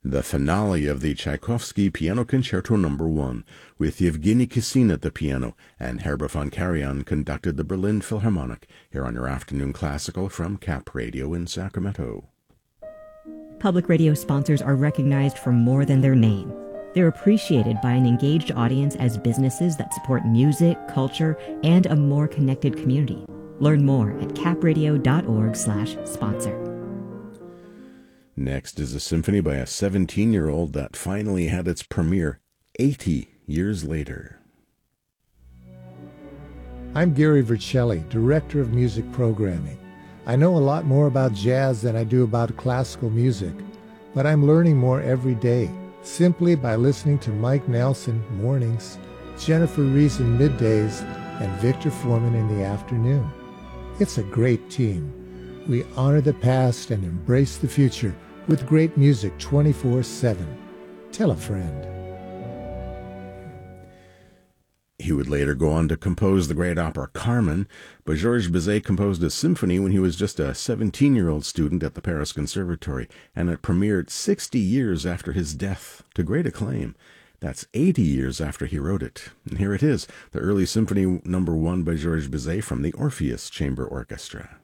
The finale of the Tchaikovsky Piano Concerto No. 1, with Yevgeny Kissin at the piano, and Herbert von Karajan conducted the Berlin Philharmonic, here on your Afternoon Classical from Cap Radio in Sacramento. Public radio sponsors are recognized for more than their name. They're appreciated by an engaged audience as businesses that support music, culture, and a more connected community. Learn more at capradio.org/sponsor. Next is a symphony by a 17-year-old that finally had its premiere 80 years later. I'm Gary Vercelli, Director of Music Programming. I know a lot more about jazz than I do about classical music, but I'm learning more every day, simply by listening to Mike Nelson mornings, Jennifer Reason middays, and Victor Foreman in the afternoon. It's a great team. We honor the past and embrace the future with great music 24/7. Tell a friend. He would later go on to compose the great opera Carmen, but Georges Bizet composed a symphony when he was just a 17-year-old student at the Paris Conservatory, and it premiered 60 years after his death, to great acclaim. That's 80 years after he wrote it. And here it is, the early Symphony No. 1 by Georges Bizet from the Orpheus Chamber Orchestra.